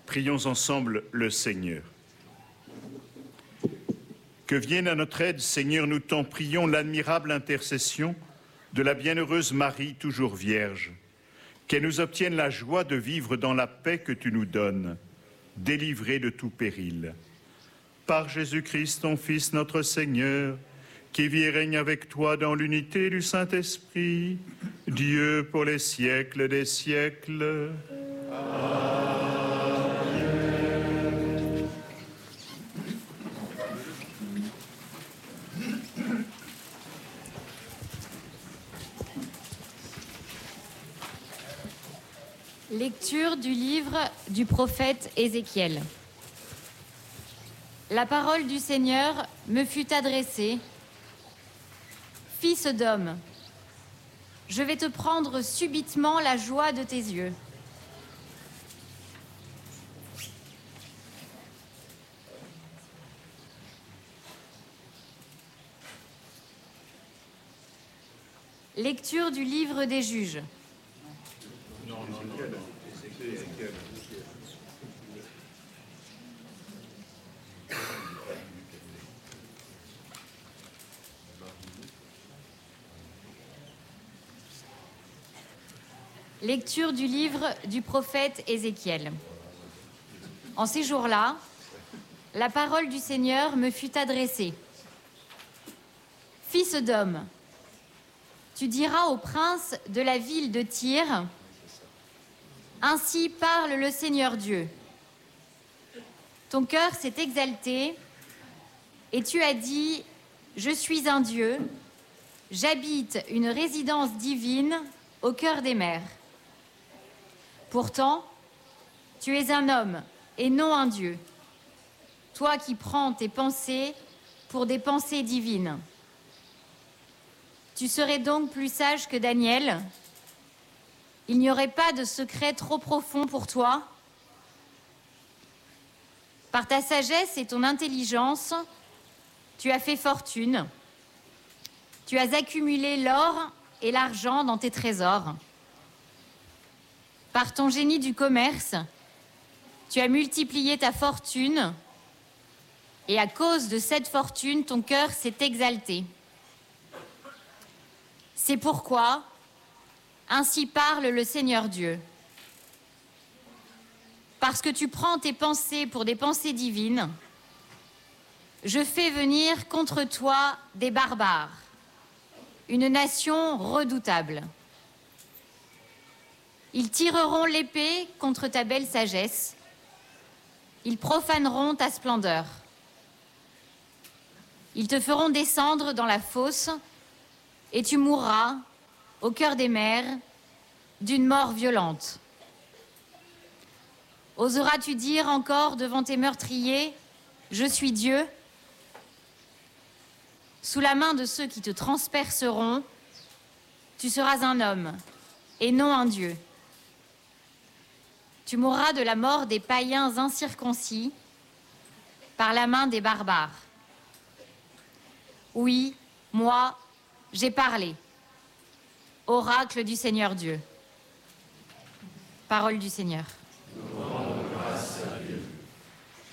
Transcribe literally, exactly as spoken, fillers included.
Prions ensemble le Seigneur. Que vienne à notre aide, Seigneur, nous t'en prions, l'admirable intercession de la bienheureuse Marie, toujours vierge. Qu'elle nous obtienne la joie de vivre dans la paix que tu nous donnes, délivrés de tout péril. Par Jésus-Christ, ton Fils, notre Seigneur, qui vit et règne avec toi dans l'unité du Saint-Esprit, Dieu pour les siècles des siècles. Amen. Lecture du livre du prophète Ézéchiel. La parole du Seigneur me fut adressée. Fils d'homme, je vais te prendre subitement la joie de tes yeux. Lecture du livre des Juges. Non, non, non. Ézéchiel. Lecture du livre du prophète Ézéchiel. En ces jours-là, la parole du Seigneur me fut adressée. Fils d'homme, tu diras au prince de la ville de Tyr, ainsi parle le Seigneur Dieu. Ton cœur s'est exalté et tu as dit, je suis un Dieu, j'habite une résidence divine au cœur des mers. Pourtant, tu es un homme et non un Dieu, toi qui prends tes pensées pour des pensées divines. Tu serais donc plus sage que Daniel. Il n'y aurait pas de secret trop profond pour toi. Par ta sagesse et ton intelligence, tu as fait fortune. Tu as accumulé l'or et l'argent dans tes trésors. Par ton génie du commerce, tu as multiplié ta fortune et à cause de cette fortune, ton cœur s'est exalté. C'est pourquoi, ainsi parle le Seigneur Dieu. Parce que tu prends tes pensées pour des pensées divines, je fais venir contre toi des barbares, une nation redoutable. Ils tireront l'épée contre ta belle sagesse, ils profaneront ta splendeur. Ils te feront descendre dans la fosse et tu mourras au cœur des mers, d'une mort violente. Oseras-tu dire encore devant tes meurtriers, je suis Dieu? Sous la main de ceux qui te transperceront, tu seras un homme et non un Dieu. Tu mourras de la mort des païens incirconcis par la main des barbares. Oui, moi, j'ai parlé. Oracle du Seigneur Dieu. Parole du Seigneur.